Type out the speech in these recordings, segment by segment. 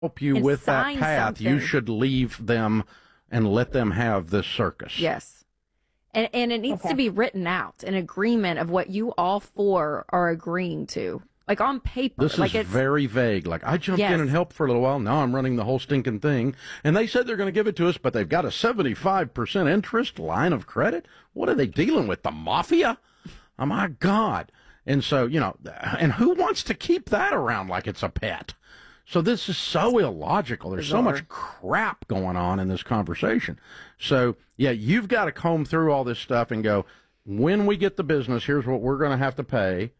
help you and with that sign path, something. you should leave them and let them have this circus. Yes. And it needs to be written out, an agreement of what you all four are agreeing to. Like on paper. This like is very vague. Like, I jumped Yes. in and helped for a little while. Now I'm running the whole stinking thing. And they said they're going to give it to us, but they've got a 75% interest line of credit. What are they dealing with? The mafia? Oh, my God. And so, and who wants to keep that around like it's a pet? So this is so illogical. There's so much crap going on in this conversation. So, yeah, you've got to comb through all this stuff and go, when we get the business, here's what we're going to have to pay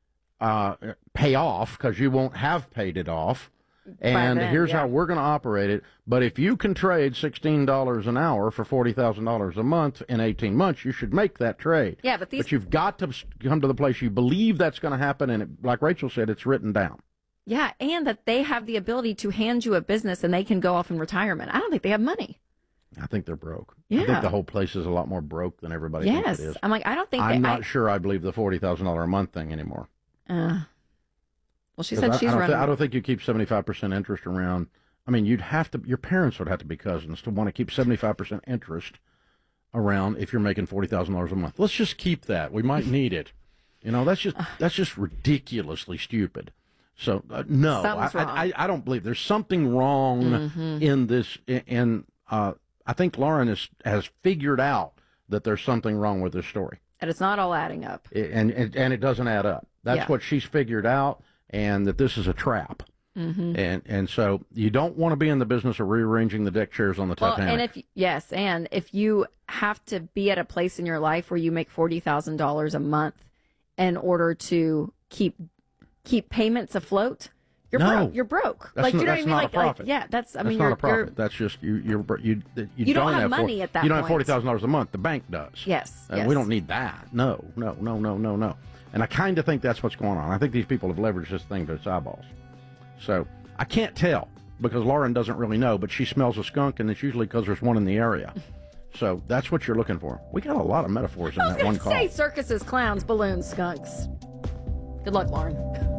off, because you won't have paid it off. And here's how we're going to operate it. But if you can trade $16 an hour for $40,000 a month in 18 months, you should make that trade. Yeah, but you've got to come to the place you believe that's going to happen. And like Rachel said, it's written down. Yeah, and that they have the ability to hand you a business and they can go off in retirement. I don't think they have money. I think they're broke. Yeah. I think the whole place is a lot more broke than everybody thinks it is. I'm like, I don't think I'm not sure I believe the $40,000 a month thing anymore. Well, she said she's running. I don't think you keep 75% interest around. I mean, your parents would have to be cousins to want to keep 75% interest around if you're making $40,000 a month. Let's just keep that. We might need it. That's just ridiculously stupid. So no, I don't believe there's something wrong in this. I think Lauren has figured out that there's something wrong with this story, and it's not all adding up. And it doesn't add up. That's what she's figured out, and that this is a trap. And so you don't want to be in the business of rearranging the deck chairs on the Titanic. And if you have to be at a place in your life where you make $40,000 a month in order to keep payments afloat, you're broke. That's you know what I mean? Not a profit. That's not a profit. That's just you don't have money at that point. You don't have $40,000 a month. The bank does. Yes. We don't need that. No. And I kind of think that's what's going on. I think these people have leveraged this thing to its eyeballs. So I can't tell because Lauren doesn't really know, but she smells a skunk, and it's usually because there's one in the area. So that's what you're looking for. We got a lot of metaphors in that one call. Circuses, clowns, balloons, skunks. Good luck, Lauren.